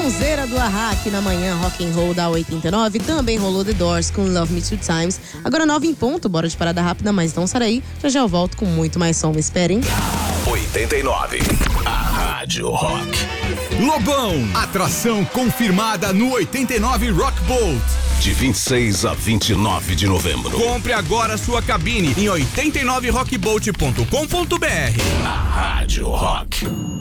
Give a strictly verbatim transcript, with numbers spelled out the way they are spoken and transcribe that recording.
Sonzeira do Ahá aqui na manhã, Rock and Roll da oitenta e nove. Também rolou The Doors com Love Me Two Times. Agora nove em ponto, bora de parada rápida, mas não sai daí. Já já eu volto com muito mais som, me esperem. oitenta e nove, a Rádio Rock. Lobão, atração confirmada no oitenta e nove Rock Boat. De vinte e seis a vinte e nove de novembro. Compre agora sua cabine em oitenta e nove rock boat ponto com ponto br. A Rádio Rock.